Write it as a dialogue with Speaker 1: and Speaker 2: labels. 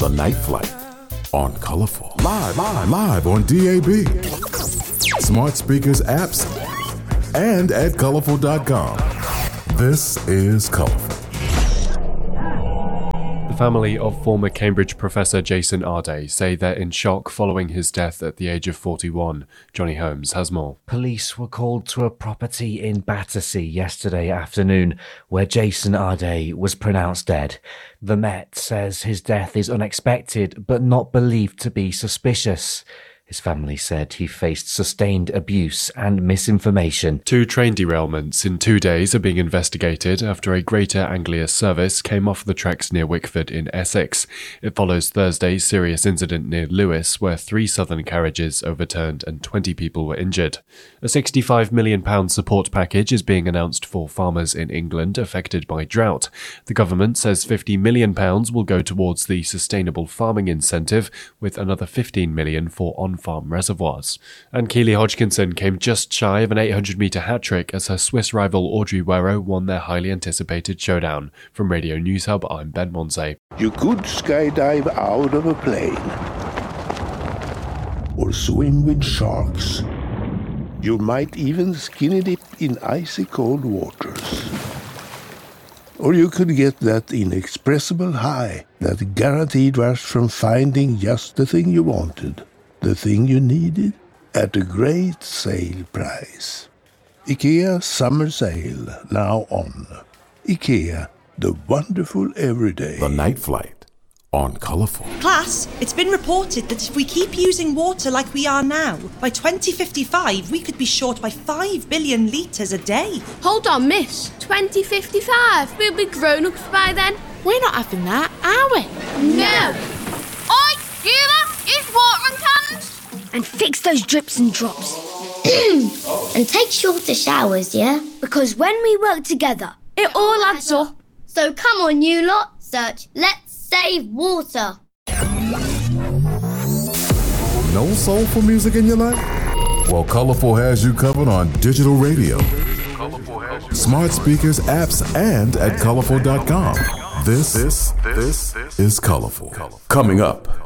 Speaker 1: The Night Flight on Colorful. Live on DAB. Smart speakers, apps, and at colorful.com. This is Colorful.
Speaker 2: The family of former Cambridge professor Jason Arday say they're in shock following his death at the age of 41. Johnny Holmes has more.
Speaker 3: Police were called to a property in Battersea yesterday afternoon where Jason Arday was pronounced dead. The Met says his death is unexpected but not believed to be suspicious. His family said he faced sustained abuse and misinformation.
Speaker 2: 2 train derailments in 2 days are being investigated after a Greater Anglia service came off the tracks near Wickford in Essex. It follows Thursday's serious incident near Lewes where 3 southern carriages overturned and 20 people were injured. A £65 million support package is being announced for farmers in England affected by drought. The government says £50 million will go towards the Sustainable Farming Incentive, with another £15 million for on-farm reservoirs. And Keely Hodgkinson came just shy of an 800-metre hat-trick as her Swiss rival Audrey Werrow won their highly anticipated showdown. From Radio News Hub, I'm Ben Monse.
Speaker 4: You could skydive out of a plane or swim with sharks. You might even skinny dip in icy cold waters. Or you could get that inexpressible high, that guaranteed rush from finding just the thing you wanted, the thing you needed, at a great sale price. IKEA Summer Sale, now on. IKEA, the wonderful everyday.
Speaker 1: The Night Flight on Colorful.
Speaker 5: Class, it's been reported that if we keep using water like we are now, by 2055 we could be short by 5 billion litres a day.
Speaker 6: Hold on, miss. 2055? We'll be grown-ups by then. We're not having that, are we? No!
Speaker 7: Oi, you lot, use watering cans!
Speaker 8: And fix those drips and drops.
Speaker 9: And take shorter showers, yeah?
Speaker 8: Because when we work together,
Speaker 6: it all adds up.
Speaker 9: So come on, you lot, search Let's Save Water.
Speaker 1: No soulful music in your life? Well, Colorful has you covered on digital radio, smart speakers, apps, and at colorful.com. This is Colorful. Coming up